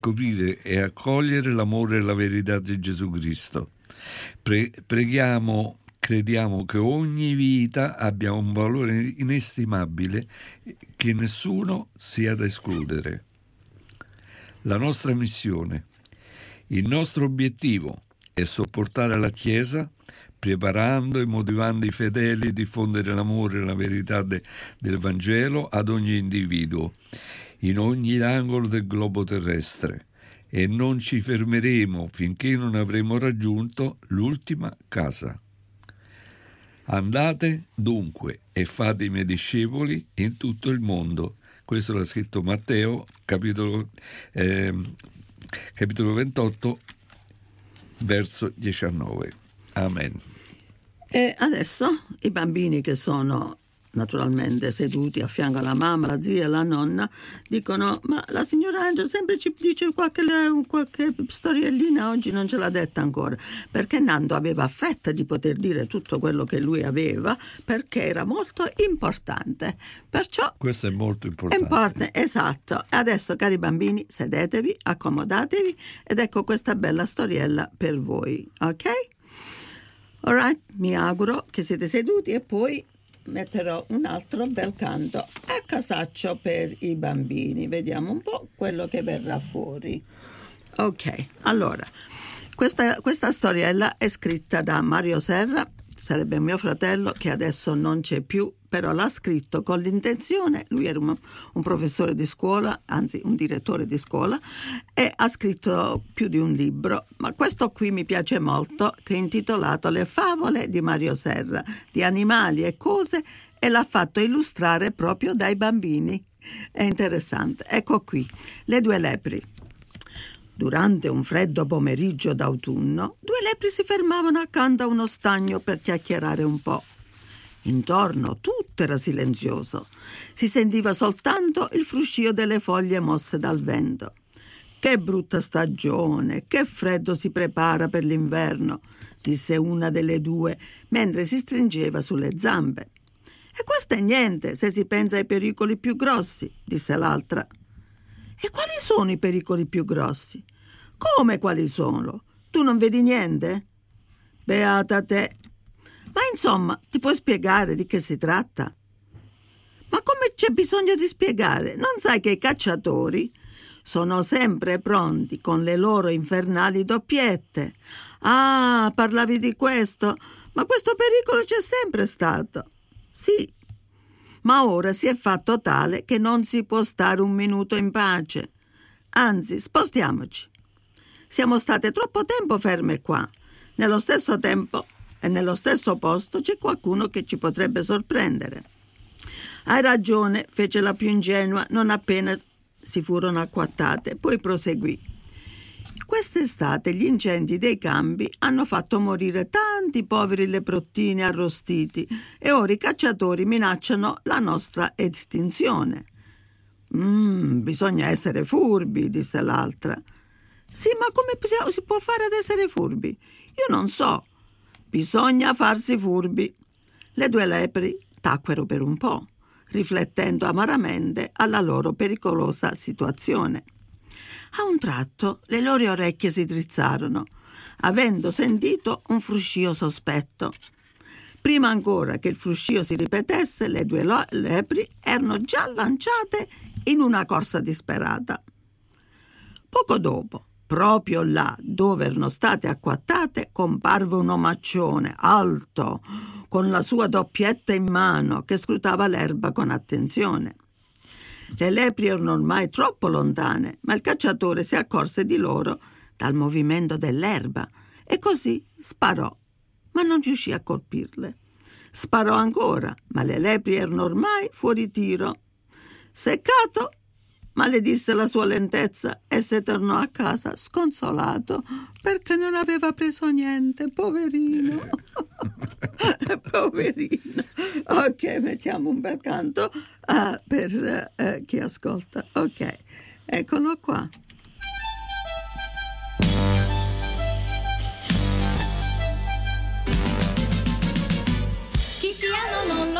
scoprire e accogliere l'amore e la verità di Gesù Cristo. Crediamo che ogni vita abbia un valore inestimabile che nessuno sia da escludere. La nostra missione, il nostro obiettivo è supportare la Chiesa, preparando e motivando i fedeli a diffondere l'amore e la verità del Vangelo ad ogni individuo, in ogni angolo del globo terrestre, e non ci fermeremo finché non avremo raggiunto l'ultima casa. Andate dunque e fate i miei discepoli in tutto il mondo. Questo l'ha scritto Matteo, capitolo 28, verso 19. Amen. E adesso i bambini che sono naturalmente seduti a fianco alla mamma, la zia e la nonna dicono: ma la signora Angela sempre ci dice qualche storiellina, oggi non ce l'ha detta ancora, perché Nando aveva fretta di poter dire tutto quello che lui aveva, perché era molto importante. Perciò questo è molto importante. Esatto. Adesso, cari bambini, sedetevi, accomodatevi ed ecco questa bella storiella per voi, ok? Alright, mi auguro che siete seduti e poi metterò un altro bel canto a casaccio per i bambini. Vediamo un po' quello che verrà fuori. Ok, allora, questa storiella è scritta da Mario Serra, sarebbe mio fratello che adesso non c'è più, però l'ha scritto con l'intenzione, lui era un professore di scuola, anzi un direttore di scuola, e ha scritto più di un libro, ma questo qui mi piace molto, che è intitolato Le favole di Mario Serra, di animali e cose, e l'ha fatto illustrare proprio dai bambini. È interessante. Ecco qui, le due lepri. Durante un freddo pomeriggio d'autunno, due lepri si fermavano accanto a uno stagno per chiacchierare un po'. Intorno tutto era silenzioso. Si sentiva soltanto il fruscio delle foglie mosse dal vento. Che brutta stagione, che freddo si prepara per l'inverno, disse una delle due mentre si stringeva sulle zampe. E questo è niente se si pensa ai pericoli più grossi, disse l'altra. E quali sono i pericoli più grossi? Come quali sono? Tu non vedi niente? Beata te! Ma insomma, ti puoi spiegare di che si tratta? Ma come c'è bisogno di spiegare? Non sai che i cacciatori sono sempre pronti con le loro infernali doppiette. Ah, parlavi di questo? Ma questo pericolo c'è sempre stato. Sì, ma ora si è fatto tale che non si può stare un minuto in pace. Anzi, spostiamoci. Siamo state troppo tempo ferme qua. Nello stesso tempo e nello stesso posto c'è qualcuno che ci potrebbe sorprendere. Hai ragione, fece la più ingenua non appena si furono acquattate, poi proseguì. Quest'estate gli incendi dei campi hanno fatto morire tanti poveri leprottini arrostiti e ora i cacciatori minacciano la nostra estinzione. Bisogna essere furbi, disse l'altra. Sì, ma come si può fare ad essere furbi? Io non so. Bisogna farsi furbi. Le due lepri tacquero per un po', riflettendo amaramente alla loro pericolosa situazione. A un tratto le loro orecchie si drizzarono, avendo sentito un fruscio sospetto. Prima ancora che il fruscio si ripetesse, le due lepri erano già lanciate in una corsa disperata. Poco dopo, proprio là dove erano state acquattate, comparve un omaccione alto, con la sua doppietta in mano, che scrutava l'erba con attenzione. Le lepri erano ormai troppo lontane, ma il cacciatore si accorse di loro dal movimento dell'erba e così sparò, ma non riuscì a colpirle. Sparò ancora, ma le lepri erano ormai fuori tiro. Seccato, maledisse la sua lentezza e se tornò a casa sconsolato perché non aveva preso niente, poverino. Poverino. Ok, mettiamo un bel canto per chi ascolta. Ok, eccolo qua.